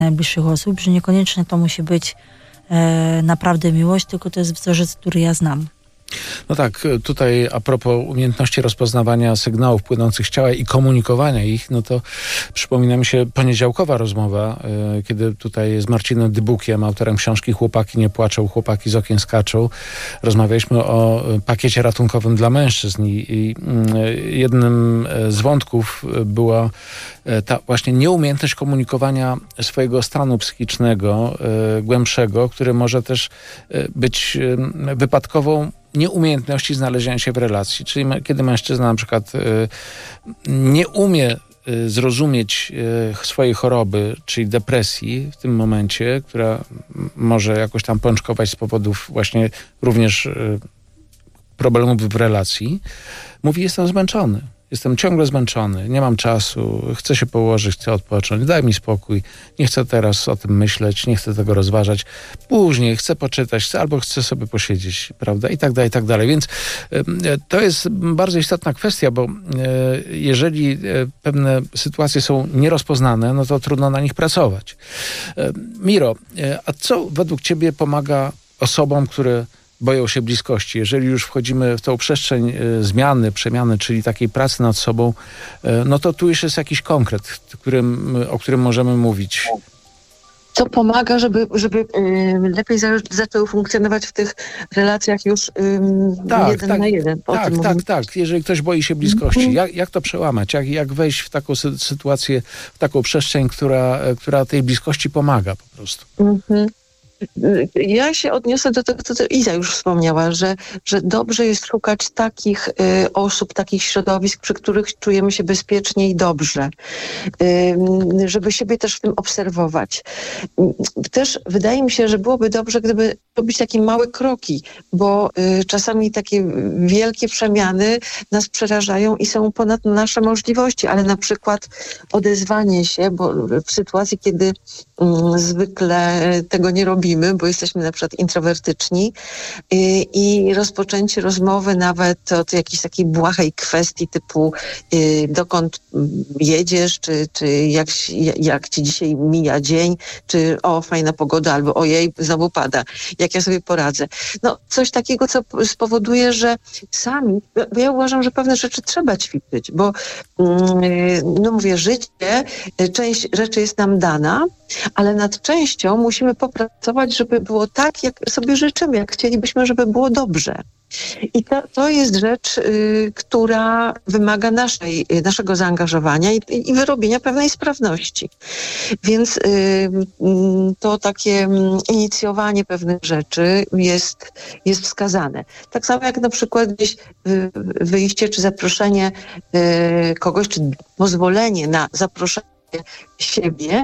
najbliższych osób, że niekoniecznie to musi być naprawdę miłość, tylko to jest wzorzec, który ja znam. No tak, tutaj a propos umiejętności rozpoznawania sygnałów płynących z ciała i komunikowania ich, no to przypomina mi się poniedziałkowa rozmowa, kiedy tutaj z Marcinem Dybukiem, autorem książki Chłopaki nie płaczą, chłopaki z okien skaczą, rozmawialiśmy o pakiecie ratunkowym dla mężczyzn i jednym z wątków była ta właśnie nieumiejętność komunikowania swojego stanu psychicznego, głębszego, który może też być wypadkową nieumiejętności znalezienia się w relacji. Czyli kiedy mężczyzna na przykład nie umie zrozumieć swojej choroby, czyli depresji w tym momencie, która może jakoś tam pączkować z powodów właśnie również problemów w relacji, mówi: jestem zmęczony. Jestem ciągle zmęczony, nie mam czasu, chcę się położyć, chcę odpocząć, daj mi spokój, nie chcę teraz o tym myśleć, nie chcę tego rozważać. Później chcę poczytać, albo chcę sobie posiedzieć, prawda? I tak dalej, i tak dalej. Więc to jest bardzo istotna kwestia, bo jeżeli pewne sytuacje są nierozpoznane, no to trudno na nich pracować. Miro, a co według ciebie pomaga osobom, które boją się bliskości? Jeżeli już wchodzimy w tą przestrzeń zmiany, przemiany, czyli takiej pracy nad sobą, no to tu już jest jakiś konkret, o którym możemy mówić. Co pomaga, żeby lepiej zaczęły funkcjonować w tych relacjach już jeden na jeden. Tak. Jeżeli ktoś boi się bliskości, jak to przełamać? Jak wejść w taką sytuację, w taką przestrzeń, która tej bliskości pomaga po prostu? Ja się odniosę do tego, co Iza już wspomniała, że dobrze jest szukać takich osób, takich środowisk, przy których czujemy się bezpiecznie i dobrze, żeby siebie też w tym obserwować. Też wydaje mi się, że byłoby dobrze, gdyby robić takie małe kroki, bo czasami takie wielkie przemiany nas przerażają i są ponad nasze możliwości, ale na przykład odezwanie się, bo w sytuacji, kiedy zwykle tego nie robimy, bo jesteśmy na przykład introwertyczni i rozpoczęcie rozmowy nawet od jakiejś takiej błahej kwestii typu dokąd jedziesz, czy jak ci dzisiaj mija dzień, czy o, fajna pogoda, albo ojej, znowu pada, jak ja sobie poradzę. No coś takiego, co spowoduje, że sami, bo ja uważam, że pewne rzeczy trzeba ćwiczyć, bo no mówię, życie, część rzeczy jest nam dana, ale nad częścią musimy popracować, żeby było tak, jak sobie życzymy, jak chcielibyśmy, żeby było dobrze. I to jest rzecz, która wymaga naszego zaangażowania i wyrobienia pewnej sprawności. Więc to takie inicjowanie pewnych rzeczy jest wskazane. Tak samo jak na przykład gdzieś wyjście czy zaproszenie kogoś, czy pozwolenie na zaproszenie siebie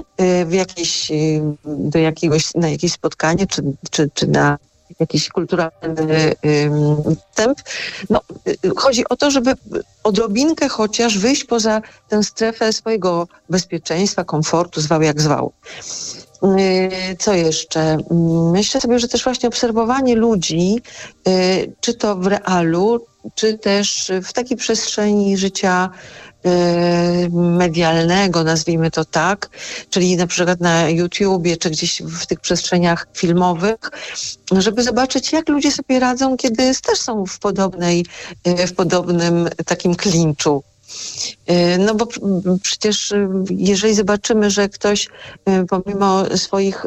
na jakieś spotkanie, czy na jakiś kulturalny wstęp. No, chodzi o to, żeby odrobinkę chociaż wyjść poza tę strefę swojego bezpieczeństwa, komfortu, zwał jak zwał. Co jeszcze? Myślę sobie, że też właśnie obserwowanie ludzi, czy to w realu, czy też w takiej przestrzeni życia medialnego, nazwijmy to tak, czyli na przykład na YouTubie, czy gdzieś w tych przestrzeniach filmowych, żeby zobaczyć, jak ludzie sobie radzą, kiedy też są w podobnym takim klinczu. No bo przecież jeżeli zobaczymy, że ktoś pomimo swoich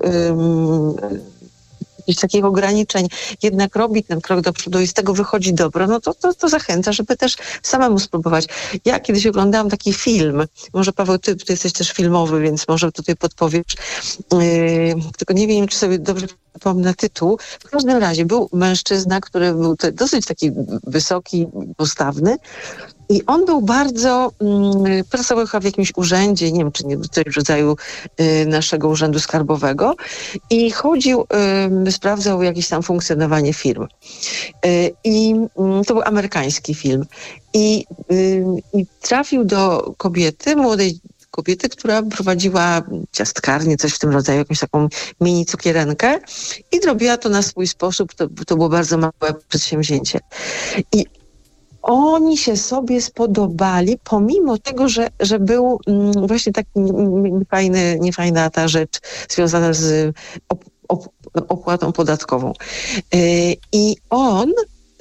takich ograniczeń jednak robi ten krok do przodu i z tego wychodzi dobro, no to zachęca, żeby też samemu spróbować. Ja kiedyś oglądałam taki film, może Paweł, ty jesteś też filmowy, więc może tutaj podpowiesz, tylko nie wiem, czy sobie dobrze przypomnę tytuł. W każdym razie był mężczyzna, który był dosyć taki wysoki, postawny, i on był bardzo, pracował chyba w jakimś urzędzie, nie wiem, czy nie w rodzaju naszego urzędu skarbowego, i chodził, sprawdzał jakieś tam funkcjonowanie firm. I to był amerykański film. I trafił do młodej kobiety, która prowadziła ciastkarnię, coś w tym rodzaju, jakąś taką mini cukierenkę, i robiła to na swój sposób. To było bardzo małe przedsięwzięcie. I oni się sobie spodobali, pomimo tego, że był właśnie tak niefajna ta rzecz związana z opłatą podatkową. I on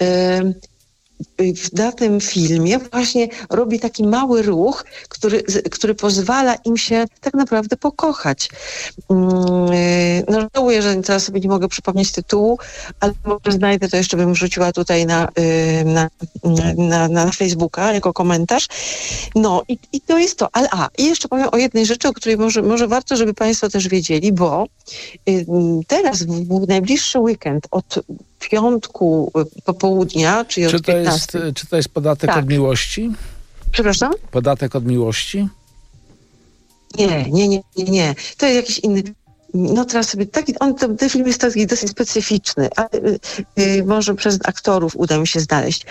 na tym filmie właśnie robi taki mały ruch, który pozwala im się tak naprawdę pokochać. No żałuję, że teraz sobie nie mogę przypomnieć tytułu, ale może znajdę, to jeszcze bym wrzuciła tutaj na Facebooka jako komentarz. No i to jest to. Ale i jeszcze powiem o jednej rzeczy, o której może warto, żeby Państwo też wiedzieli, bo teraz w najbliższy weekend od piątku popołudnia, czyli od 15. Czy to jest podatek od miłości? Przepraszam? Podatek od miłości? Nie. To jest jakiś inny. No teraz sobie ten film jest taki dosyć specyficzny, ale może przez aktorów uda mi się znaleźć.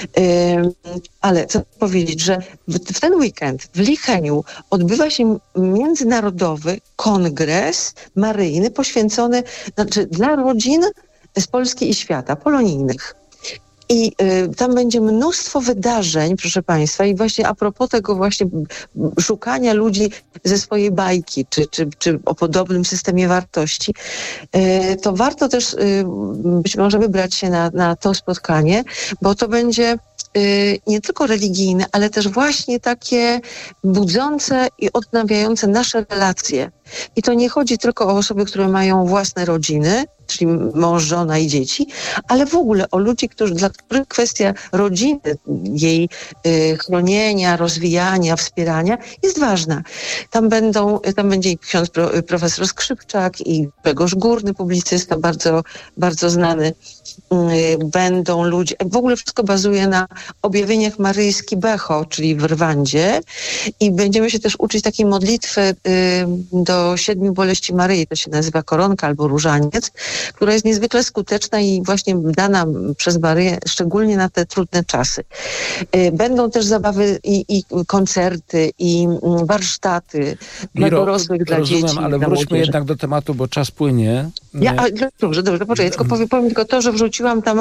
Ale chcę powiedzieć, że w ten weekend w Licheniu odbywa się międzynarodowy kongres maryjny poświęcony dla rodzin z Polski i świata, polonijnych. I tam będzie mnóstwo wydarzeń, proszę Państwa, i właśnie a propos tego właśnie szukania ludzi ze swojej bajki, czy o podobnym systemie wartości, to warto też być może wybrać się na to spotkanie, bo to będzie nie tylko religijne, ale też właśnie takie budzące i odnawiające nasze relacje. I to nie chodzi tylko o osoby, które mają własne rodziny, czyli mąż, żona i dzieci, ale w ogóle o ludzi, dla których kwestia rodziny, jej chronienia, rozwijania, wspierania jest ważna. Tam będzie i ksiądz profesor Skrzypczak i Grzegorz Górny, publicysta, bardzo, bardzo znany. Będą ludzie, w ogóle wszystko bazuje na objawieniach maryjski Becho, czyli w Rwandzie, i będziemy się też uczyć takiej modlitwy do 7 boleści Maryi, to się nazywa koronka albo różaniec, która jest niezwykle skuteczna i właśnie dana przez Maryję, szczególnie na te trudne czasy. Będą też zabawy i koncerty, i warsztaty dla dorosłych, dla dzieci. Ale wróćmy jednak do tematu, bo czas płynie. Dobrze, poczekaj, tylko powiem tylko to, że wrzuciłam tam,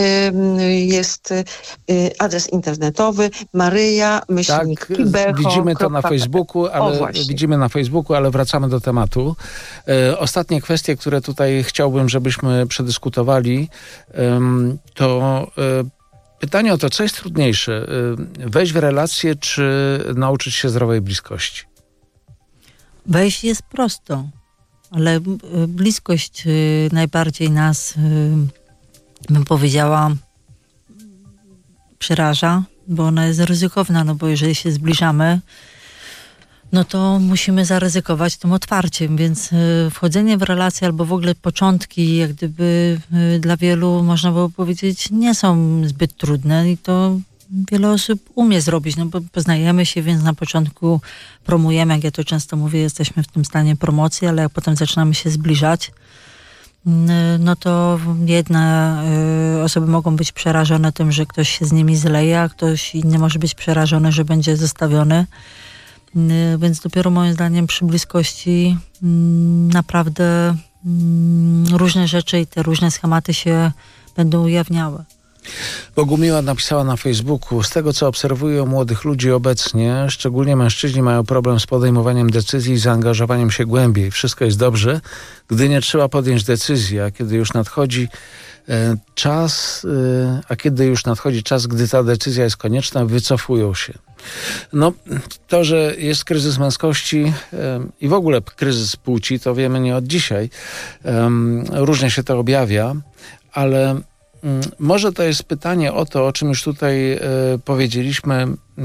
jest adres internetowy Maryja Becho. Widzimy to na Facebooku, ale wracamy do tematu. Ostatnie kwestie, które tutaj chciałbym, żebyśmy przedyskutowali, to pytanie o to, co jest trudniejsze, wejść w relację, czy nauczyć się zdrowej bliskości? Wejść jest prosto, ale bliskość najbardziej nas, bym powiedziała, przeraża, bo ona jest ryzykowna, no bo jeżeli się zbliżamy, no to musimy zaryzykować tym otwarciem, więc wchodzenie w relacje albo w ogóle początki jak gdyby dla wielu, można było powiedzieć, nie są zbyt trudne i to wiele osób umie zrobić, no bo poznajemy się, więc na początku promujemy, jak ja to często mówię, jesteśmy w tym stanie promocji, ale jak potem zaczynamy się zbliżać, no to jedne osoby mogą być przerażone tym, że ktoś się z nimi zleje, a ktoś inny może być przerażony, że będzie zostawiony. Więc dopiero moim zdaniem przy bliskości naprawdę różne rzeczy i te różne schematy się będą ujawniały. Bogumiła napisała na Facebooku: z tego, co obserwuję u młodych ludzi obecnie, szczególnie mężczyźni mają problem z podejmowaniem decyzji i zaangażowaniem się głębiej. Wszystko jest dobrze, gdy nie trzeba podjąć decyzji, a kiedy już nadchodzi czas, gdy ta decyzja jest konieczna, wycofują się. No, to, że jest kryzys męskości i w ogóle kryzys płci, to wiemy nie od dzisiaj. Różnie się to objawia, ale może to jest pytanie o to, o czym już tutaj powiedzieliśmy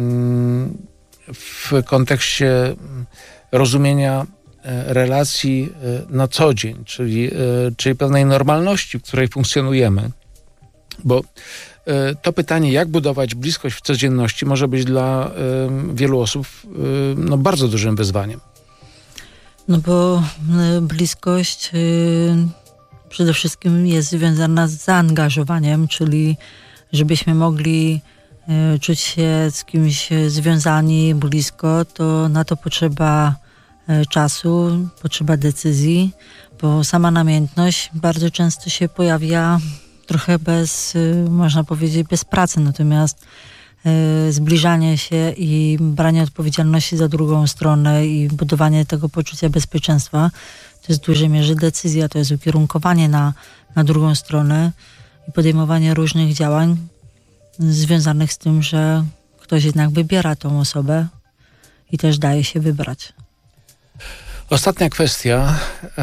w kontekście rozumienia relacji na co dzień, czyli pewnej normalności, w której funkcjonujemy. Bo to pytanie, jak budować bliskość w codzienności, może być dla wielu osób bardzo dużym wyzwaniem. No bo bliskość przede wszystkim jest związana z zaangażowaniem, czyli żebyśmy mogli czuć się z kimś związani blisko, to na to potrzeba czasu, potrzeba decyzji, bo sama namiętność bardzo często się pojawia trochę można powiedzieć, bez pracy. Natomiast zbliżanie się i branie odpowiedzialności za drugą stronę i budowanie tego poczucia bezpieczeństwa, to jest w dużej mierze decyzja, to jest ukierunkowanie na drugą stronę i podejmowanie różnych działań związanych z tym, że ktoś jednak wybiera tą osobę i też daje się wybrać. Ostatnia kwestia,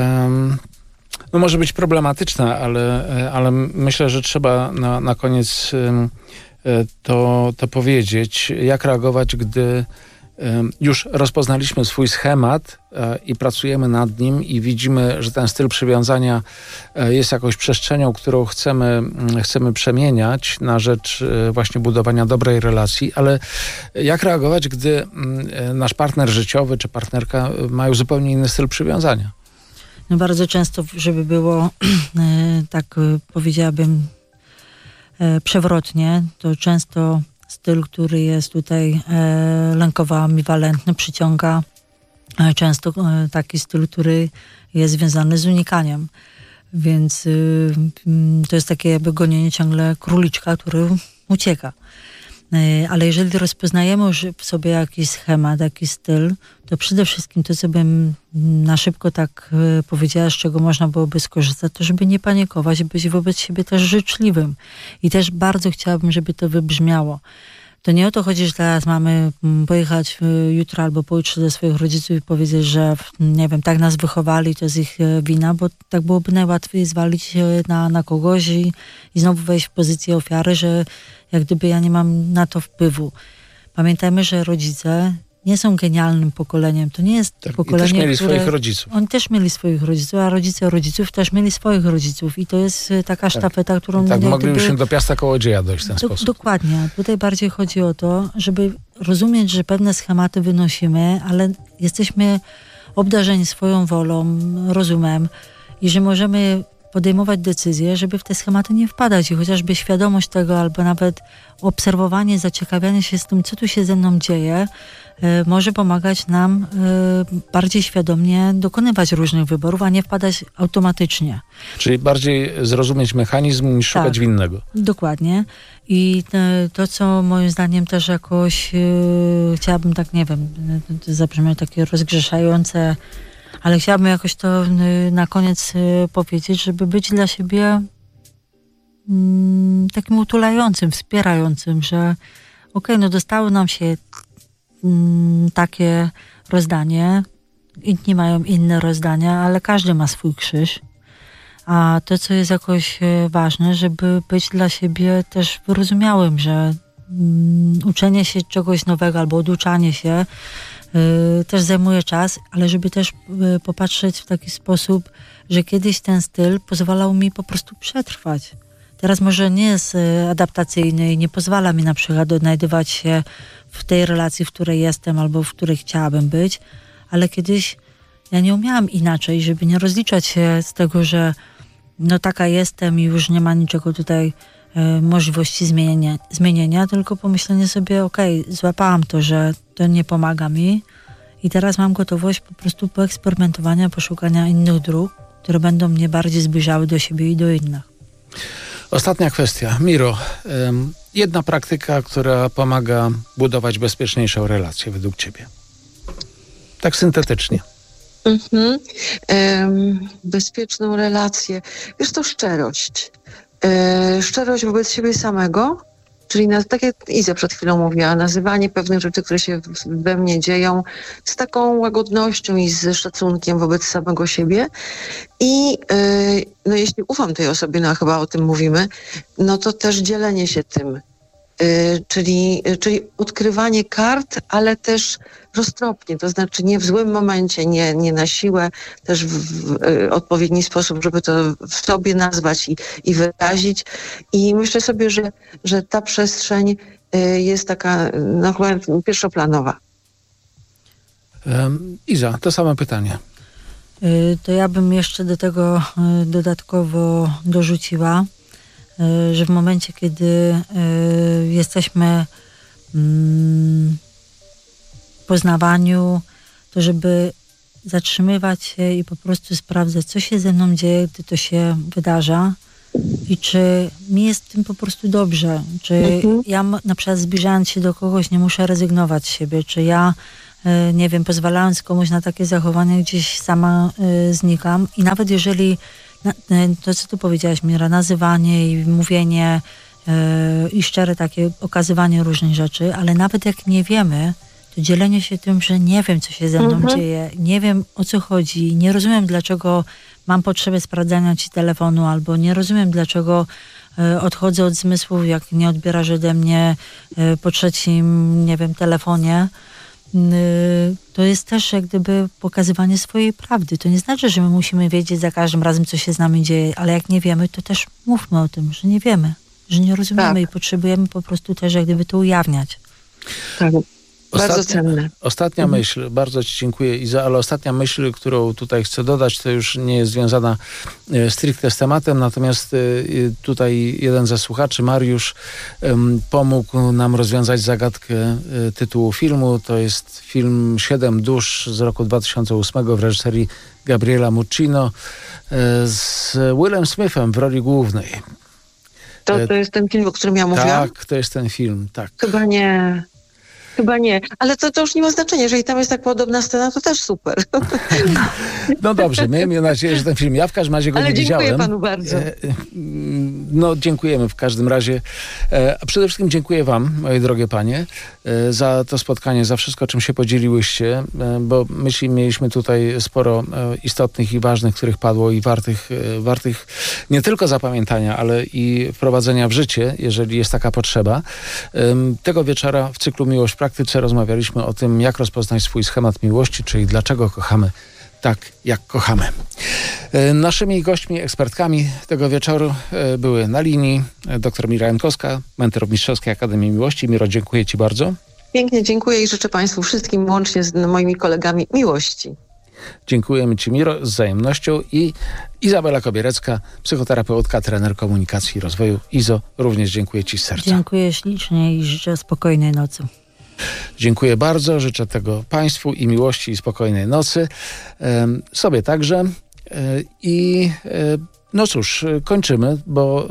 no może być problematyczna, ale myślę, że trzeba na koniec to powiedzieć. Jak reagować, gdy już rozpoznaliśmy swój schemat i pracujemy nad nim i widzimy, że ten styl przywiązania jest jakąś przestrzenią, którą chcemy przemieniać na rzecz właśnie budowania dobrej relacji, ale jak reagować, gdy nasz partner życiowy czy partnerka mają zupełnie inny styl przywiązania? No bardzo często, żeby było tak powiedziałabym przewrotnie, to często styl, który jest tutaj lękowo-ambiwalentny, przyciąga często taki styl, który jest związany z unikaniem. Więc to jest takie jakby gonienie ciągle króliczka, który ucieka. Ale jeżeli rozpoznajemy już w sobie jakiś schemat, jakiś styl, to przede wszystkim to, co bym na szybko tak powiedziała, z czego można byłoby skorzystać, to żeby nie panikować, być wobec siebie też życzliwym. I też bardzo chciałabym, żeby to wybrzmiało. To nie o to chodzi, że teraz mamy pojechać jutro albo pojutrze do swoich rodziców i powiedzieć, że nie wiem, tak nas wychowali, to jest ich wina, bo tak byłoby najłatwiej zwalić się na kogoś i znowu wejść w pozycję ofiary, że jak gdyby ja nie mam na to wpływu. Pamiętajmy, że rodzice nie są genialnym pokoleniem. To nie jest pokolenie, i też mieli swoich rodziców. Oni też mieli swoich rodziców, a rodzice rodziców też mieli swoich rodziców. I to jest taka sztafeta, którą... Tak, moglibyśmy do Piasta Kołodzieja dojść w ten sposób. Dokładnie. Tutaj bardziej chodzi o to, żeby rozumieć, że pewne schematy wynosimy, ale jesteśmy obdarzeni swoją wolą, rozumem i że możemy podejmować decyzje, żeby w te schematy nie wpadać i chociażby świadomość tego, albo nawet obserwowanie, zaciekawianie się z tym, co tu się ze mną dzieje, może pomagać nam bardziej świadomie dokonywać różnych wyborów, a nie wpadać automatycznie. Czyli bardziej zrozumieć mechanizm niż szukać winnego. Dokładnie. I to, co moim zdaniem też jakoś chciałabym, tak nie wiem, to zabrzmi takie rozgrzeszające, ale chciałabym jakoś to na koniec powiedzieć, żeby być dla siebie takim utulającym, wspierającym, że okej, no dostało nam się takie rozdanie, inni mają inne rozdania, ale każdy ma swój krzyż. A to, co jest jakoś ważne, żeby być dla siebie też wyrozumiałym, że uczenie się czegoś nowego albo oduczanie się też zajmuje czas, ale żeby też popatrzeć w taki sposób, że kiedyś ten styl pozwalał mi po prostu przetrwać. Teraz może nie jest adaptacyjny i nie pozwala mi na przykład odnajdywać się w tej relacji, w której jestem albo w której chciałabym być, ale kiedyś ja nie umiałam inaczej, żeby nie rozliczać się z tego, że no taka jestem i już nie ma niczego tutaj możliwości zmienienia, tylko pomyślenie sobie, okej, złapałam to, że to nie pomaga mi i teraz mam gotowość po prostu poeksperymentowania, poszukania innych dróg, które będą mnie bardziej zbliżały do siebie i do innych. Ostatnia kwestia. Miro, jedna praktyka, która pomaga budować bezpieczniejszą relację według ciebie. Tak syntetycznie. Bezpieczną relację. Wiesz, to szczerość. Szczerość wobec siebie samego, czyli tak jak Iza przed chwilą mówiła, nazywanie pewnych rzeczy, które się we mnie dzieją z taką łagodnością i z szacunkiem wobec samego siebie. I no jeśli ufam tej osobie, no chyba o tym mówimy, no to też dzielenie się tym. Czyli odkrywanie kart, ale też roztropnie, to znaczy nie w złym momencie, nie na siłę, też w odpowiedni sposób, żeby to w sobie nazwać i wyrazić. I myślę sobie, że ta przestrzeń jest taka no, chyba pierwszoplanowa. Iza, to samo pytanie. To ja bym jeszcze do tego dodatkowo dorzuciła, że w momencie, kiedy jesteśmy w poznawaniu, to żeby zatrzymywać się i po prostu sprawdzać, co się ze mną dzieje, gdy to się wydarza, i czy mi jest w tym po prostu dobrze, czy ja na przykład zbliżając się do kogoś nie muszę rezygnować z siebie, czy ja nie wiem, pozwalając komuś na takie zachowanie gdzieś sama znikam i nawet jeżeli to, co tu powiedziałaś, Mira, nazywanie i mówienie i szczere takie okazywanie różnych rzeczy, ale nawet jak nie wiemy, to dzielenie się tym, że nie wiem, co się ze mną dzieje, nie wiem, o co chodzi, nie rozumiem, dlaczego mam potrzebę sprawdzania ci telefonu, albo nie rozumiem, dlaczego odchodzę od zmysłów, jak nie odbierasz ode mnie po trzecim, nie wiem, telefonie. To jest też jak gdyby pokazywanie swojej prawdy. To nie znaczy, że my musimy wiedzieć za każdym razem, co się z nami dzieje, ale jak nie wiemy, to też mówmy o tym, że nie wiemy, że nie rozumiemy i potrzebujemy po prostu też jak gdyby to ujawniać. Tak. Bardzo cenne. Ostatnia myśl, bardzo ci dziękuję, Iza, ale ostatnia myśl, którą tutaj chcę dodać, to już nie jest związana stricte z tematem, natomiast tutaj jeden ze słuchaczy, Mariusz, pomógł nam rozwiązać zagadkę tytułu filmu. To jest film 7 dusz z roku 2008 w reżyserii Gabriela Muccino z Willem Smithem w roli głównej. To jest ten film, o którym ja mówiłam? Tak, to jest ten film, tak. Chyba nie, ale to już nie ma znaczenia. Jeżeli tam jest tak podobna scena, to też super. No dobrze, miejmy nadzieję, że ten film, ja w każdym razie go nie widziałem. Dziękuję panu bardzo. No dziękujemy w każdym razie. A przede wszystkim dziękuję wam, moje drogie panie, za to spotkanie, za wszystko, czym się podzieliłyście, bo mieliśmy tutaj sporo istotnych i ważnych, których padło i wartych nie tylko zapamiętania, ale i wprowadzenia w życie, jeżeli jest taka potrzeba. Tego wieczora w cyklu Miłość w praktyce rozmawialiśmy o tym, jak rozpoznać swój schemat miłości, czyli dlaczego kochamy tak, jak kochamy. Naszymi gośćmi, ekspertkami tego wieczoru były na linii dr Mira Jankowska, mentor Mistrzowskiej Akademii Miłości. Miro, dziękuję ci bardzo. Pięknie dziękuję i życzę państwu wszystkim, łącznie z moimi kolegami, miłości. Dziękujemy ci, Miro, z wzajemnością. I Izabela Kobierecka, psychoterapeutka, trener komunikacji i rozwoju. Izo, również dziękuję ci z serca. Dziękuję ślicznie i życzę spokojnej nocy. Dziękuję bardzo, życzę tego państwu i miłości i spokojnej nocy. Sobie także. I no cóż, kończymy, bo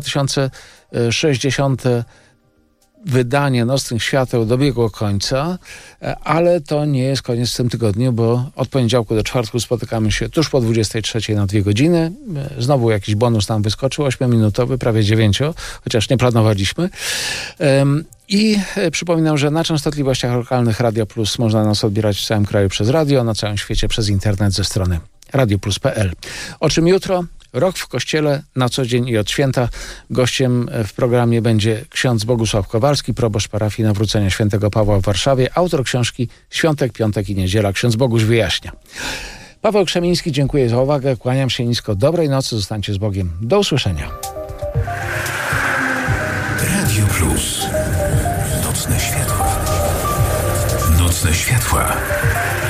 2060 wydanie Nocnych Świateł dobiegło końca, ale to nie jest koniec w tym tygodniu, bo od poniedziałku do czwartku spotykamy się tuż po 23 na 2 godziny. Znowu jakiś bonus nam wyskoczył, 8-minutowy, prawie 9, chociaż nie planowaliśmy. I przypominam, że na częstotliwościach lokalnych Radio Plus można nas odbierać w całym kraju przez radio, na całym świecie przez internet ze strony radioplus.pl. O czym jutro? Rok w Kościele na co dzień i od święta. Gościem w programie będzie ksiądz Bogusław Kowalski, proboszcz parafii Nawrócenia Świętego Pawła w Warszawie, autor książki Świątek, Piątek i Niedziela. Ksiądz Boguś wyjaśnia. Paweł Krzemiński, dziękuję za uwagę. Kłaniam się nisko. Dobrej nocy. Zostańcie z Bogiem. Do usłyszenia. Radio Plus. Nocne światła. Nocne światła.